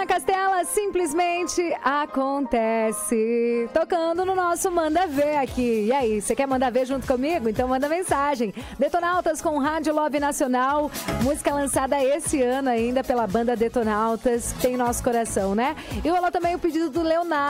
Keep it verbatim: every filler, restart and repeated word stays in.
na Castela, simplesmente acontece. Tocando no nosso Manda Ver aqui. E aí, você quer mandar ver junto comigo? Então manda mensagem. Detonautas com Rádio Love Nacional. Música lançada esse ano ainda pela banda Detonautas. Tem nosso coração, né? E rolou também o pedido do Leonardo.